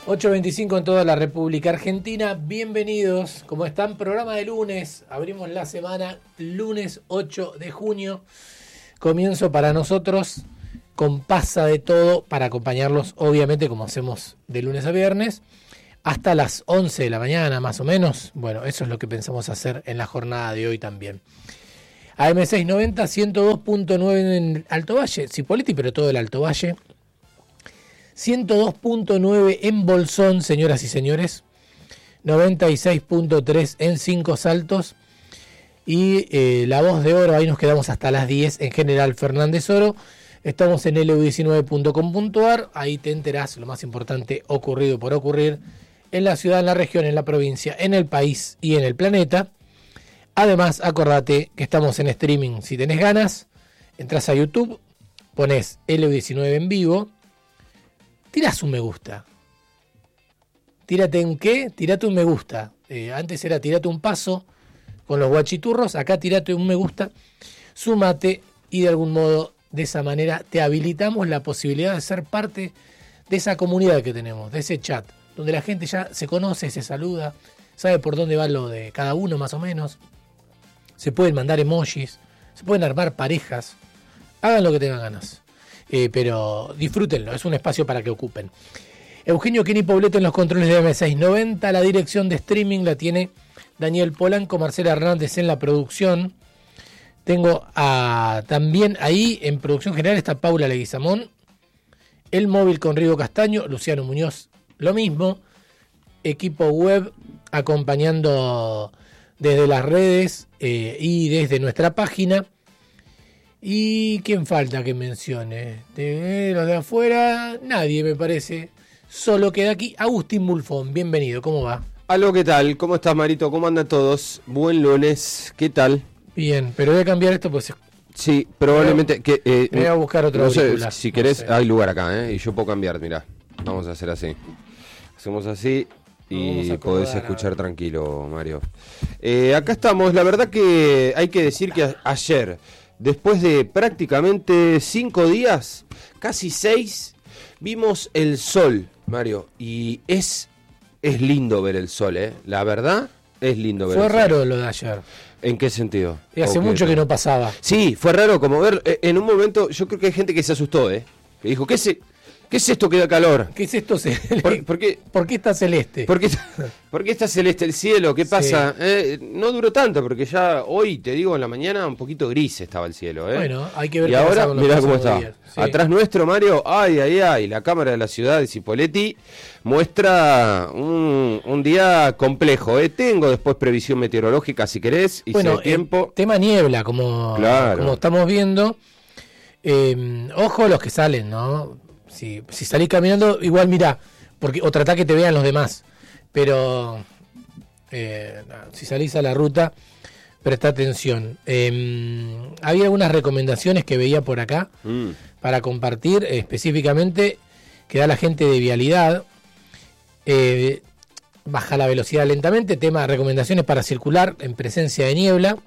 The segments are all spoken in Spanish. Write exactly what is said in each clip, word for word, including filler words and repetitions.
ocho veinticinco en toda la República Argentina. Bienvenidos. ¿Cómo están? Programa de lunes. Abrimos la semana lunes ocho de junio. Comienzo para nosotros con Pasa de Todo para acompañarlos, obviamente, como hacemos de lunes a viernes, hasta las once de la mañana, más o menos. Bueno, eso es lo que pensamos hacer en la jornada de hoy también. A M seiscientos noventa, ciento dos punto nueve en Alto Valle, Cipolletti, pero todo el Alto Valle. ciento dos punto nueve en Bolsón, señoras y señores. noventa y seis punto tres en Cinco Saltos. Y eh, La Voz de Oro, ahí nos quedamos hasta las diez en General Fernández Oro. Estamos en L U diecinueve punto com punto a r. Ahí te enterás lo más importante ocurrido por ocurrir en la ciudad, en la región, en la provincia, en el país y en el planeta. Además, acordate que estamos en streaming. Si tenés ganas, entras a YouTube, pones L U diecinueve en vivo, tirás un me gusta. Tírate un qué, tirate un me gusta. Eh, antes era tirate un paso con los guachiturros, acá tirate un me gusta, súmate y de algún modo, de esa manera, te habilitamos la posibilidad de ser parte de esa comunidad que tenemos, de ese chat, donde la gente ya se conoce, se saluda, sabe por dónde va lo de cada uno más o menos. Se pueden mandar emojis, se pueden armar parejas, hagan lo que tengan ganas, eh, pero disfrútenlo, es un espacio para que ocupen. Eugenio Kini Pobleto en los controles de M seiscientos noventa, la dirección de streaming la tiene Daniel Polanco, Marcela Hernández en la producción. Tengo a, también ahí en producción general está Paula Leguizamón, el móvil con Rigo Castaño, Luciano Muñoz lo mismo, equipo web acompañando desde las redes eh, y desde nuestra página. ¿Y quién falta que mencione? De los de afuera, nadie me parece. Solo queda aquí Agustín Bulfón. Bienvenido, ¿cómo va? Aló, ¿qué tal? ¿Cómo estás, Marito? ¿Cómo andan todos? Buen lunes, ¿qué tal? Bien, pero voy a cambiar esto pues. Sí, probablemente que eh, me voy a buscar otro no sé, auricular, si no querés, sé. hay lugar acá, ¿eh? Y yo puedo cambiar, mirá. Vamos a hacer así. Hacemos así y podés escuchar ahora tranquilo, Mario. Eh, acá estamos, la verdad que hay que decir que a- ayer, después de prácticamente cinco días, casi seis, vimos el sol, Mario. Y es, es lindo ver el sol, ¿eh? La verdad, es lindo ver Fue el sol. raro lo de ayer. ¿En qué sentido? Y hace ¿O qué? mucho que no pasaba. Sí, fue raro como ver, eh, en un momento, yo creo que hay gente que se asustó, ¿eh? Que dijo, ¿qué, se, ¿qué es esto que da calor? ¿Qué es esto? ¿Por, por qué, ¿Por qué está celeste? por, qué, por qué está celeste el cielo? ¿Qué Sí. pasa? Eh, no duró tanto, porque ya hoy, te digo, en la mañana un poquito gris estaba el cielo, ¿eh? Bueno, hay que ver y qué pasa ahora, con los mirá cómo próximos está. días. Sí. Atrás nuestro, Mario, ay, ay, ay, la cámara de la ciudad de Cipolletti muestra un, un día complejo, ¿eh? Tengo después previsión meteorológica, si querés, y Bueno, si hay tiempo. eh, tema niebla, como, Claro. como estamos viendo. Eh, ojo los que salen, ¿no? Si, si salís caminando, igual mirá, porque, o tratá que te vean los demás. Pero eh, nada, si salís a la ruta, presta atención. Eh, había algunas recomendaciones que veía por acá Mm. para compartir, eh, específicamente que da la gente de vialidad. Eh, baja la velocidad lentamente, tema recomendaciones para circular en presencia de niebla.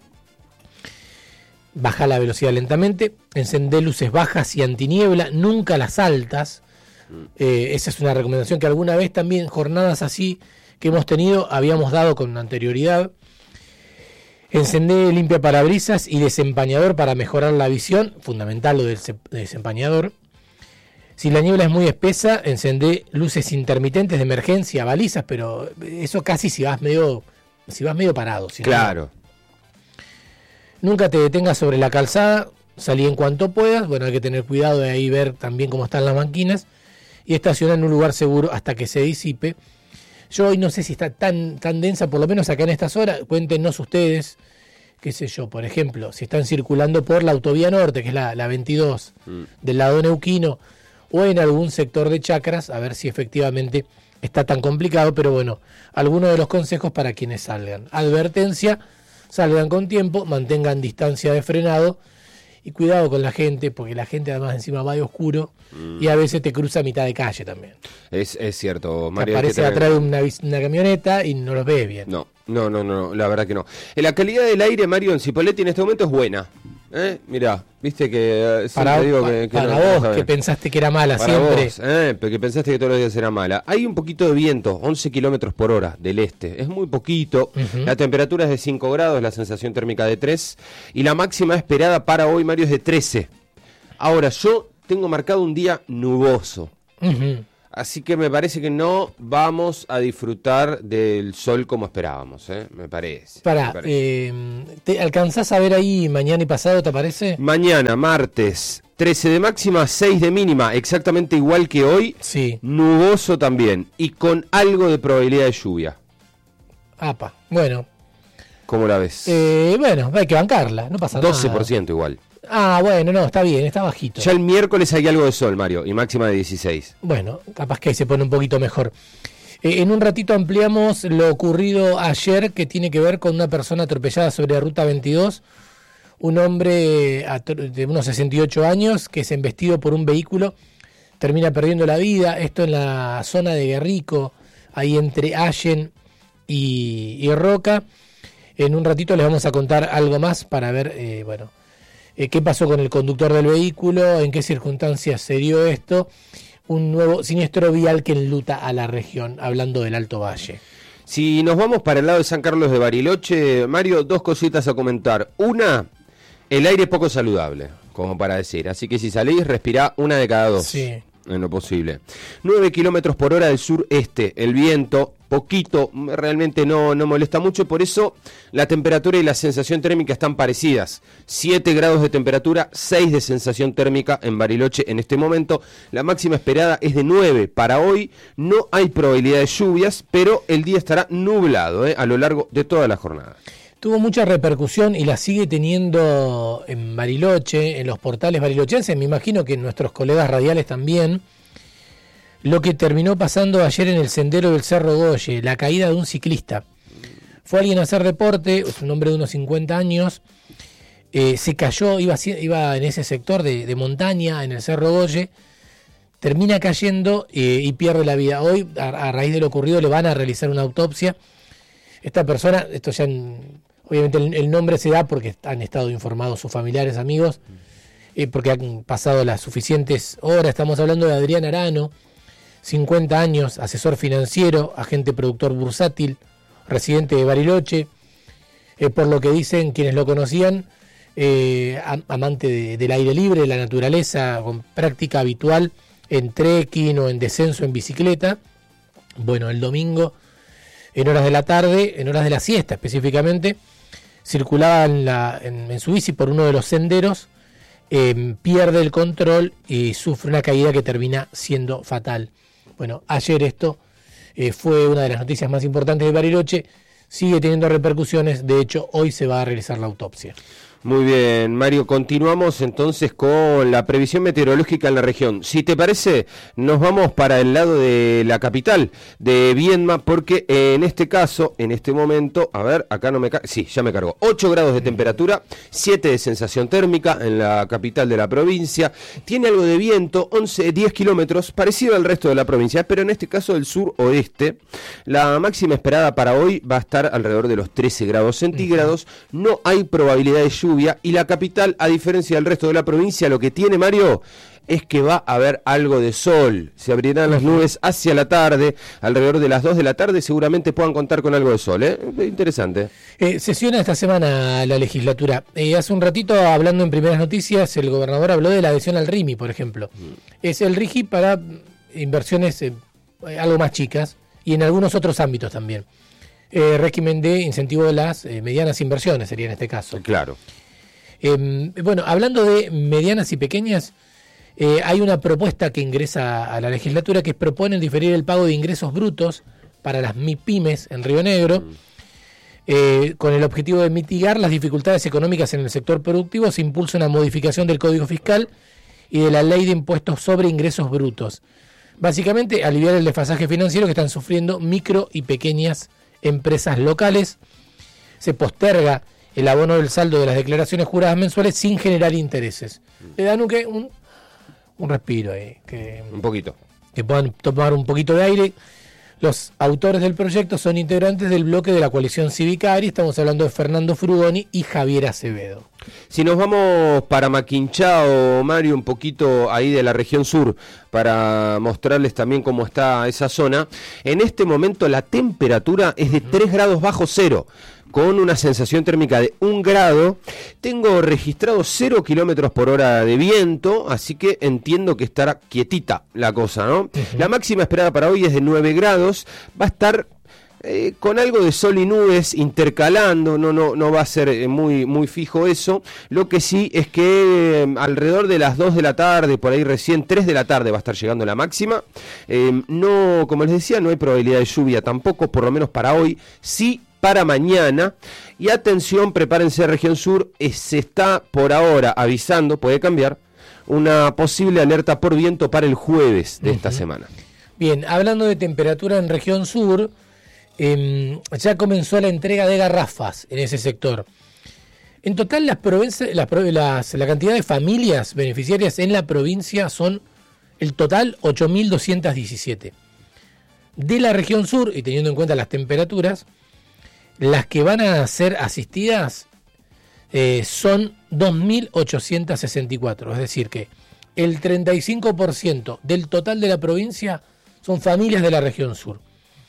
Baja la velocidad lentamente, encender luces bajas y antiniebla, nunca las altas. Eh, esa es una recomendación que alguna vez también, jornadas así que hemos tenido, habíamos dado con anterioridad. Encender limpia parabrisas y desempañador para mejorar la visión, fundamental lo del se- desempañador. Si la niebla es muy espesa, encender luces intermitentes de emergencia, balizas, pero eso casi si vas medio, si vas medio parado. Si no, Claro. nunca te detengas sobre la calzada, salí en cuanto puedas. Bueno, hay que tener cuidado de ahí ver también cómo están las máquinas. Y estaciona en un lugar seguro hasta que se disipe. Yo hoy no sé si está tan, tan densa, por lo menos acá en estas horas. Cuéntenos ustedes, qué sé yo, por ejemplo, si están circulando por la autovía norte, que es la, la veintidós, Mm. del lado neuquino, o en algún sector de Chacras, a ver si efectivamente está tan complicado. Pero bueno, algunos de los consejos para quienes salgan. Advertencia: salgan con tiempo, mantengan distancia de frenado y cuidado con la gente, porque la gente además encima va de oscuro mm. y a veces te cruza a mitad de calle también. Es, es cierto, Te Mario. aparece tener... atrás de una, una camioneta y no los ves bien. No, no, no, no, la verdad que no. La calidad del aire, Mario, en Cipolletti en este momento es buena. ¿Eh? Mirá, viste que eh, para, digo pa, que, que para no, vos no que pensaste que era mala para siempre. Vos, eh, que pensaste que todos los días era mala. Hay un poquito de viento, once kilómetros por hora del este. Es muy poquito. Uh-huh. La temperatura es de cinco grados, la sensación térmica de tres. Y la máxima esperada para hoy, Mario, es de trece. Ahora, yo tengo marcado un día nuboso. Uh-huh. Así que me parece que no vamos a disfrutar del sol como esperábamos, ¿eh? Me parece. Pará, eh, ¿te alcanzás a ver ahí mañana y pasado, te parece? Mañana, martes, trece de máxima, seis de mínima, exactamente igual que hoy. Sí. Nuboso también, y con algo de probabilidad de lluvia. Apa, bueno. ¿Cómo la ves? Eh, bueno, hay que bancarla, no pasa doce por ciento nada. igual. Ah, bueno, no, está bien, está bajito. Ya el miércoles hay algo de sol, Mario, y máxima de dieciséis. Bueno, capaz que ahí se pone un poquito mejor. Eh, en un ratito ampliamos lo ocurrido ayer, que tiene que ver con una persona atropellada sobre la ruta veintidós. Un hombre de unos sesenta y ocho años que es embestido por un vehículo, termina perdiendo la vida. Esto en la zona de Guerrico, ahí entre Allen y, y Roca. En un ratito les vamos a contar algo más para ver, eh, bueno... Eh, ¿Qué pasó con el conductor del vehículo? ¿En qué circunstancias se dio esto? Un nuevo siniestro vial que enluta a la región, hablando del Alto Valle. Si nos vamos para el lado de San Carlos de Bariloche, Mario, dos cositas a comentar. Una, el aire es poco saludable, como para decir. Así que si salís, respirá una de cada dos. Sí. En lo posible. nueve kilómetros por hora del sureste. El viento, poquito, realmente no, no molesta mucho. Por eso la temperatura y la sensación térmica están parecidas. siete grados de temperatura, seis de sensación térmica en Bariloche en este momento. La máxima esperada es de nueve para hoy. No hay probabilidad de lluvias, pero el día estará nublado eh, a lo largo de toda la jornada. Tuvo mucha repercusión y la sigue teniendo en Bariloche, en los portales barilochenses, me imagino que nuestros colegas radiales también, lo que terminó pasando ayer en el sendero del Cerro Goye, la caída de un ciclista. Fue alguien a hacer deporte, es un hombre de unos cincuenta años, eh, se cayó, iba, iba en ese sector de, de montaña, en el Cerro Goye, termina cayendo eh, y pierde la vida. Hoy, a, a raíz de lo ocurrido, le van a realizar una autopsia. Esta persona, esto ya en, obviamente el, el nombre se da porque han estado informados sus familiares, amigos, eh, porque han pasado las suficientes horas. Estamos hablando de Adrián Arano, cincuenta años, asesor financiero, agente productor bursátil, residente de Bariloche, eh, por lo que dicen quienes lo conocían, eh, amante de, del aire libre, de la naturaleza, con práctica habitual en trekking o en descenso en bicicleta. Bueno, el domingo, en horas de la tarde, en horas de la siesta específicamente, circulaba en, la, en, en su bici por uno de los senderos, eh, pierde el control y sufre una caída que termina siendo fatal. Bueno, ayer esto eh, fue una de las noticias más importantes de Bariloche, sigue teniendo repercusiones, de hecho hoy se va a realizar la autopsia. Muy bien, Mario, continuamos entonces con la previsión meteorológica en la región. Si te parece, nos vamos para el lado de la capital, de Viedma, porque en este caso, en este momento, a ver, acá no me cargo, sí, ya me cargó, ocho grados de temperatura, siete de sensación térmica en la capital de la provincia, tiene algo de viento, once, diez kilómetros, parecido al resto de la provincia, pero en este caso del sur-oeste. La máxima esperada para hoy va a estar alrededor de los trece grados centígrados, no hay probabilidad de lluvia. Y la capital, a diferencia del resto de la provincia, lo que tiene, Mario, es que va a haber algo de sol. Se abrirán las nubes hacia la tarde, alrededor de las dos de la tarde seguramente puedan contar con algo de sol, ¿eh? Interesante. Eh, sesiona esta semana la legislatura. Eh, hace un ratito, hablando en Primeras Noticias, el gobernador habló de la adhesión al R I M I, por ejemplo. Mm. Es el R I G I para inversiones eh, algo más chicas y en algunos otros ámbitos también. Eh, régimen de incentivo de las eh, medianas inversiones sería en este caso. Claro. Eh, bueno, hablando de medianas y pequeñas, eh, hay una propuesta que ingresa a la legislatura que propone diferir el pago de ingresos brutos para las MIPYMES en Río Negro, mm. eh, con el objetivo de mitigar las dificultades económicas en el sector productivo. Se impulsa una modificación del Código Fiscal y de la Ley de Impuestos sobre Ingresos Brutos. Básicamente, aliviar el desfasaje financiero que están sufriendo micro y pequeñas empresas locales. Se posterga el abono del saldo de las declaraciones juradas mensuales sin generar intereses. Le dan un, un, un respiro ahí. Que, un poquito. Que puedan tomar un poquito de aire. Los autores del proyecto son integrantes del bloque de la coalición Cívica ARI, estamos hablando de Fernando Frugoni y Javier Acevedo. Si nos vamos para Maquinchao, Mario, un poquito ahí de la región sur, para mostrarles también cómo está esa zona, en este momento la temperatura es de tres grados bajo cero, con una sensación térmica de un grado. Tengo registrado cero kilómetros por hora de viento, así que entiendo que estará quietita la cosa, ¿no? Uh-huh. La máxima esperada para hoy es de nueve grados, va a estar eh, con algo de sol y nubes intercalando, no, no, no va a ser eh, muy, muy fijo eso. Lo que sí es que eh, alrededor de las dos de la tarde, por ahí recién tres de la tarde va a estar llegando la máxima. Eh, no, como les decía, no hay probabilidad de lluvia tampoco, por lo menos para hoy. Sí, para mañana. Y atención, prepárense, región sur, eh, se está por ahora avisando, puede cambiar, una posible alerta por viento para el jueves de uh-huh. esta semana. Bien, hablando de temperatura en región sur, eh, ya comenzó la entrega de garrafas en ese sector. En total, las provincias, las, las, la cantidad de familias beneficiarias en la provincia son el total ocho mil doscientos diecisiete. De la región sur, y teniendo en cuenta las temperaturas, las que van a ser asistidas eh, son dos mil ochocientos sesenta y cuatro, es decir que el treinta y cinco por ciento del total de la provincia son familias de la región sur.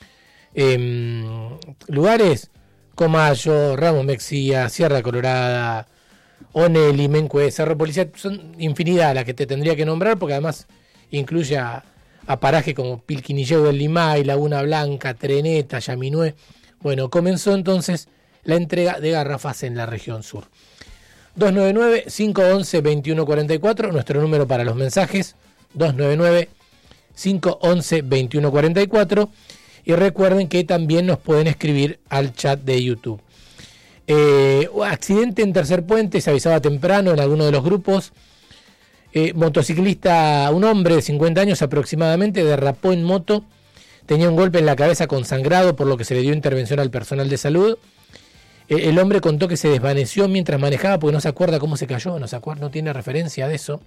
Eh, lugares: Comayo, Ramos Mexía, Sierra Colorada, Oneli, Mencue, Cerro Policía, son infinidad las que te tendría que nombrar, porque además incluye a, a parajes como Pilquinilleu del Limay, Laguna Blanca, Treneta, Yaminué. Bueno, comenzó entonces la entrega de garrafas en la región sur. dos nueve nueve, cinco once, veintiuno cuarenta y cuatro, nuestro número para los mensajes, dos nueve nueve, cinco once, veintiuno cuarenta y cuatro. Y recuerden que también nos pueden escribir al chat de YouTube. Eh, accidente en Tercer Puente, se avisaba temprano en alguno de los grupos. Eh, motociclista, un hombre de cincuenta años aproximadamente, derrapó en moto. Tenía un golpe en la cabeza con sangrado, por lo que se le dio intervención al personal de salud. El, el hombre contó que se desvaneció mientras manejaba porque no se acuerda cómo se cayó, no se acuerda, no tiene referencia de eso.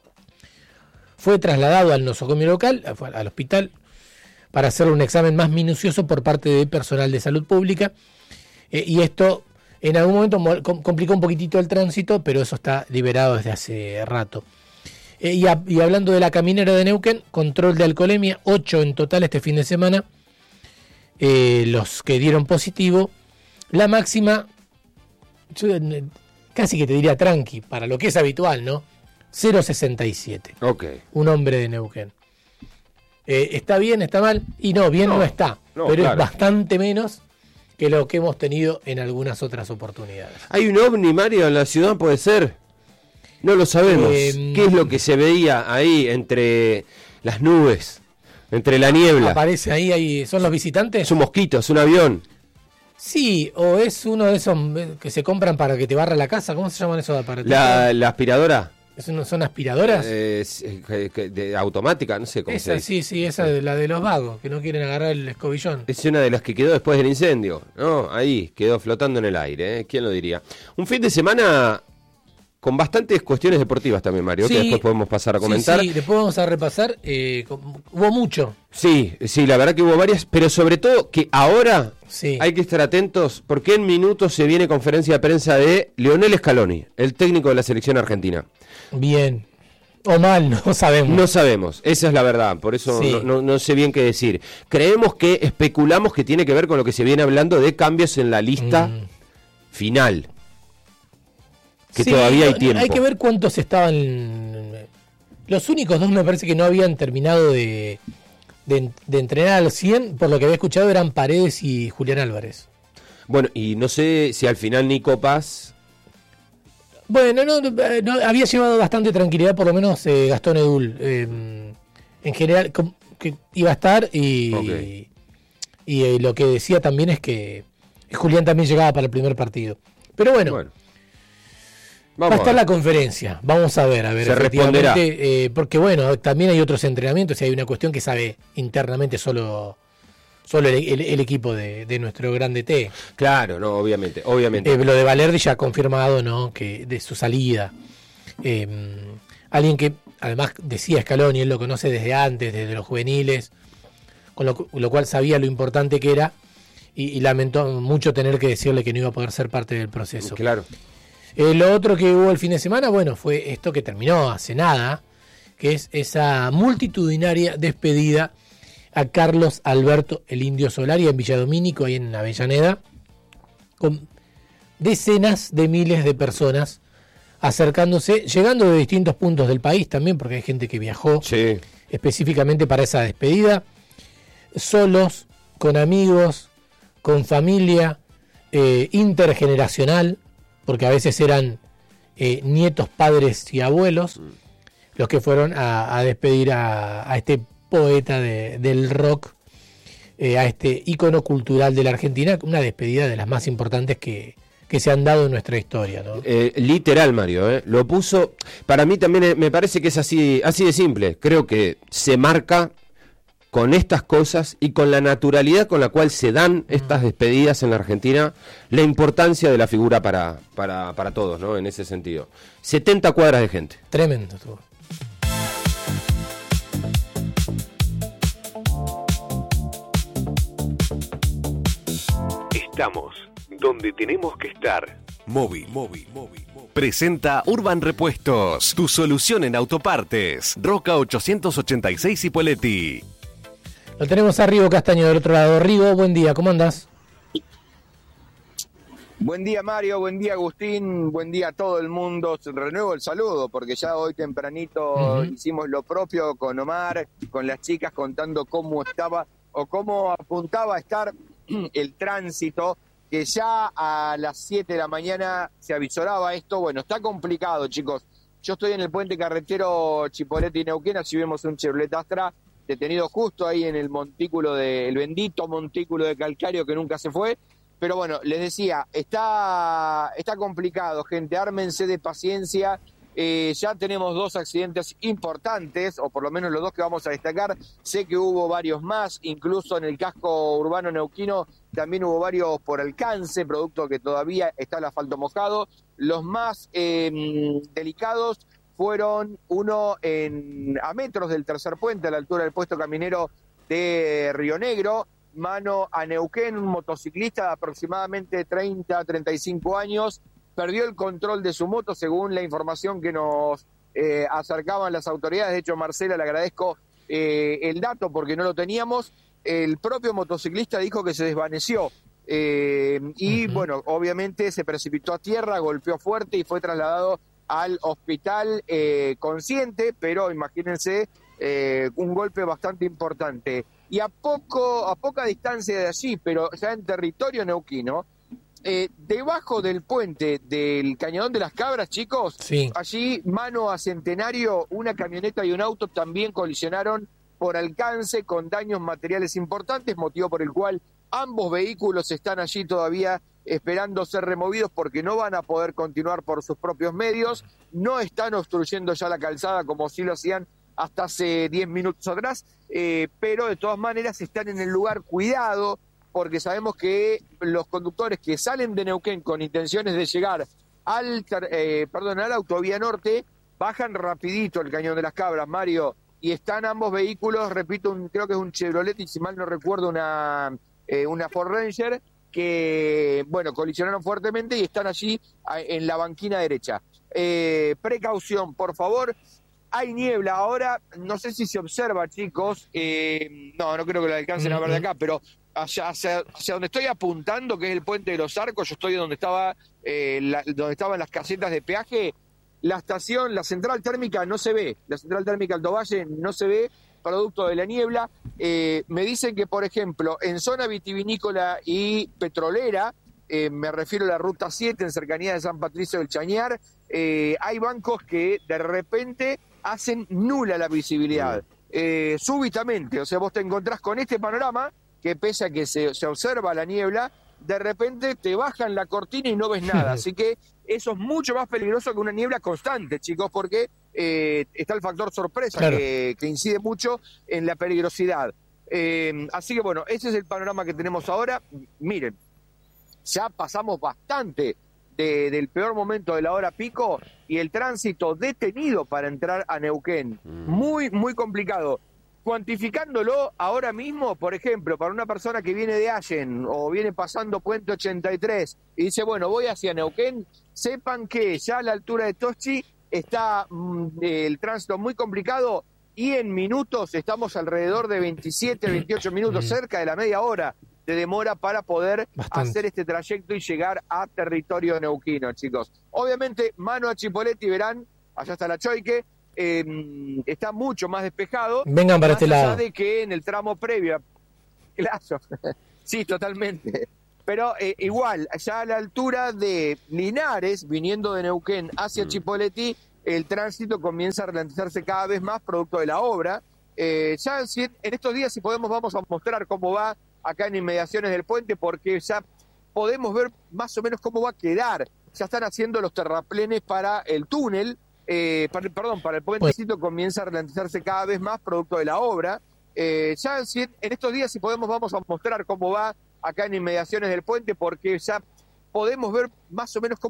Fue trasladado al nosocomio local, al hospital, para hacerle un examen más minucioso por parte del personal de salud pública. Eh, y esto en algún momento complicó un poquitito el tránsito, pero eso está liberado desde hace rato. Eh, y, a, y hablando de la caminera de Neuquén, control de alcoholemia, ocho en total este fin de semana, eh, los que dieron positivo. La máxima, yo, casi que te diría tranqui, para lo que es habitual, ¿no? cero coma sesenta y siete. Ok. Un hombre de Neuquén. Eh, ¿Está bien, está mal? Y no, bien no, no está, no, pero claro, es bastante menos que lo que hemos tenido en algunas otras oportunidades. ¿Hay un ovni, Mario, en la ciudad? ¿Puede ser? No lo sabemos. Eh, ¿Qué es lo que se veía ahí entre las nubes, entre la niebla? ¿Aparece ahí, ahí son los visitantes? Es un mosquito, es un avión. Sí, o es uno de esos que se compran para que te barra la casa. ¿Cómo se llaman esos aparatos? La, la aspiradora. ¿Son, son aspiradoras? Eh, es, eh, de automática, no sé cómo esa, se dice. Sí, sí, esa de la de los vagos, que no quieren agarrar el escobillón. Es una de las que quedó después del incendio, ¿no? Ahí, quedó flotando en el aire, ¿eh? ¿Quién lo diría? Un fin de semana con bastantes cuestiones deportivas también, Mario, sí, que después podemos pasar a comentar. Sí, sí, después vamos a repasar. Eh, hubo mucho. Sí, sí, la verdad que hubo varias, pero sobre todo que ahora sí, hay que estar atentos porque en minutos se viene conferencia de prensa de Lionel Scaloni, el técnico de la selección argentina. Bien. O mal, no sabemos. No sabemos, esa es la verdad, por eso sí, no, no, no sé bien qué decir. Creemos que, especulamos que tiene que ver con lo que se viene hablando de cambios en la lista mm. final. Que sí, todavía hay tiempo. Hay que ver cuántos estaban. Los únicos dos me parece que no habían terminado de, de, de entrenar al cien, por lo que había escuchado eran Paredes y Julián Álvarez. Bueno, y no sé si al final Nico Paz... Bueno, no, no había llevado bastante tranquilidad, por lo menos eh, Gastón Edul. Eh, en general, que iba a estar y, okay, y, y eh, lo que decía también es que Julián también llegaba para el primer partido. Pero bueno, bueno va a estar a la conferencia. Vamos a ver, a ver. Se responderá. Eh, porque bueno, también hay otros entrenamientos y hay una cuestión que sabe internamente solo... Solo el, el, el equipo de, de nuestro grande T. Claro, no, obviamente, obviamente. Eh, lo de Valerdi ya ha confirmado, ¿no? Que de su salida. Eh, alguien que además decía Scaloni, él lo conoce desde antes, desde los juveniles. con lo, lo cual sabía lo importante que era y, y lamentó mucho tener que decirle que no iba a poder ser parte del proceso. Claro. Eh, lo otro que hubo el fin de semana, bueno, fue esto que terminó hace nada, que es esa multitudinaria despedida a Carlos Alberto el Indio Solari en Villadomínico, ahí en Avellaneda, con decenas de miles de personas acercándose, llegando de distintos puntos del país también, porque hay gente que viajó sí. específicamente para esa despedida, solos, con amigos, con familia, eh, intergeneracional, porque a veces eran eh, nietos, padres y abuelos mm. los que fueron a, a despedir a, a este poeta de, del rock, eh, a este ícono cultural de la Argentina, una despedida de las más importantes que, que se han dado en nuestra historia, ¿no? Eh, literal, Mario, ¿eh? Lo puso, para mí también me parece que es así, así de simple, creo que se marca con estas cosas y con la naturalidad con la cual se dan estas despedidas en la Argentina, la importancia de la figura para, para, para todos, ¿no? En ese sentido. setenta cuadras de gente. Tremendo estuvo. Estamos donde tenemos que estar. Móvil, móvil, móvil. Presenta Urban Repuestos, tu solución en autopartes. Roca ochocientos ochenta y seis Ipoleti. Lo tenemos a Rigo Castaño del otro lado. Rigo, buen día, ¿cómo andás? Buen día, Mario, buen día, Agustín, buen día a todo el mundo. Renuevo el saludo porque ya hoy tempranito uh-huh. hicimos lo propio con Omar, con las chicas contando cómo estaba o cómo apuntaba a estar el tránsito, que ya a las siete de la mañana se avisoraba esto. Bueno, está complicado, chicos. Yo estoy en el puente carretero Chipoleti-Neuquén, así vemos un Chevrolet Astra detenido justo ahí en el montículo, de, el bendito montículo de calcario que nunca se fue. Pero bueno, les decía, está, está complicado, gente, ármense de paciencia. Eh, ya tenemos dos accidentes importantes, o por lo menos los dos que vamos a destacar. Sé que hubo varios más, incluso en el casco urbano neuquino también hubo varios por alcance, producto que todavía está el asfalto mojado. Los más eh, delicados fueron uno en, a metros del tercer puente, a la altura del puesto caminero de Río Negro, mano a Neuquén, un motociclista de aproximadamente treinta a treinta y cinco años, perdió el control de su moto, según la información que nos eh, acercaban las autoridades. De hecho, Marcela, le agradezco eh, el dato porque no lo teníamos. El propio motociclista dijo que se desvaneció eh, y, uh-huh. bueno, obviamente se precipitó a tierra, golpeó fuerte y fue trasladado al hospital eh, consciente, pero imagínense, eh, un golpe bastante importante. Y a poco a poca distancia de allí, pero ya en territorio neuquino, eh, debajo del puente del Cañadón de las Cabras, chicos, sí. allí, mano a Centenario, una camioneta y un auto también colisionaron por alcance con daños materiales importantes, motivo por el cual ambos vehículos están allí todavía esperando ser removidos porque no van a poder continuar por sus propios medios, no están obstruyendo ya la calzada como sí lo hacían hasta hace diez minutos atrás, eh, pero de todas maneras están en el lugar cuidado, porque sabemos que los conductores que salen de Neuquén con intenciones de llegar al, eh, perdón, a la autovía norte, bajan rapidito el Cañón de las Cabras, Mario, y están ambos vehículos, repito, un, creo que es un Chevrolet y si mal no recuerdo una, eh, una Ford Ranger, que, bueno, colisionaron fuertemente y están allí en la banquina derecha. Eh, precaución, por favor. Hay niebla ahora, no sé si se observa, chicos, eh, no, no creo que lo alcancen a ver de acá, pero hacia, hacia, hacia donde estoy apuntando, que es el puente de los Arcos, yo estoy donde estaba, eh, la, donde estaban las casetas de peaje, la estación, la central térmica no se ve, la central térmica Alto Valle no se ve, producto de la niebla. Eh, me dicen que, por ejemplo, en zona vitivinícola y petrolera, eh, me refiero a la ruta siete, en cercanía de San Patricio del Chañar, eh, hay bancos que de repente hacen nula la visibilidad, eh, súbitamente. O sea, vos te encontrás con este panorama, que pese a que se, se observa la niebla, de repente te bajan la cortina y no ves nada. Así que eso es mucho más peligroso que una niebla constante, chicos, porque eh, está el factor sorpresa, claro, que, que incide mucho en la peligrosidad. Eh, así que bueno, ese es el panorama que tenemos ahora. Miren, ya pasamos bastante de, del peor momento de la hora pico y el tránsito detenido para entrar a Neuquén. Muy, muy complicado. cuantificándolo ahora mismo, por ejemplo, para una persona que viene de Allen o viene pasando Puente ochenta y tres y dice, bueno, voy hacia Neuquén, sepan que ya a la altura de Toschi está mmm, el tránsito muy complicado y en minutos estamos alrededor de veintisiete, veintiocho minutos, cerca de la media hora de demora para poder Bastante. hacer este trayecto y llegar a territorio neuquino, chicos. Obviamente, mano a Chipoleti, verán, allá está la Choique, eh, está mucho más despejado. Vengan para este lado. De que en el tramo previo, claro, sí, totalmente. Pero eh, igual, ya a la altura de Linares, viniendo de Neuquén hacia Chipoleti, el tránsito comienza a ralentizarse cada vez más producto de la obra. Eh, ya en estos días, si podemos, vamos a mostrar cómo va acá en inmediaciones del puente, porque ya podemos ver más o menos cómo va a quedar. Ya están haciendo los terraplenes para el túnel, eh, para, perdón, para el puentecito comienza a ralentizarse cada vez más producto de la obra. Eh, ya en, en estos días, si podemos, vamos a mostrar cómo va acá en inmediaciones del puente, porque ya podemos ver más o menos cómo